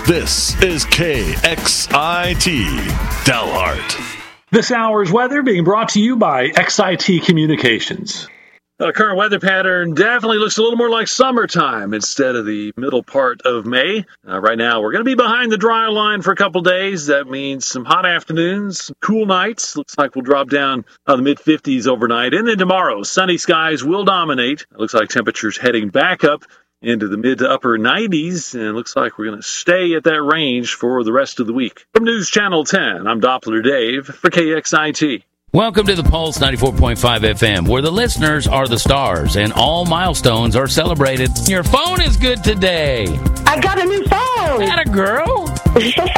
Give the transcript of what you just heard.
This is KXIT Dalhart. This hour's weather being brought to you by XIT Communications. The current weather pattern definitely looks a little more like summertime instead of the middle part of May. Right now, we're going to be behind the dry line for a couple days. That means some hot afternoons, some cool nights. Looks like we'll drop down the mid-50s overnight. And then tomorrow, sunny skies will dominate. It looks like temperatures heading back up into the mid to upper 90s. And it looks like we're going to stay at that range for the rest of the week. From News Channel 10, I'm Doppler Dave for KXIT. Welcome to the Pulse 94.5 FM, where the listeners are the stars and all milestones are celebrated. Your phone is good today. I got a new phone. Atta girl.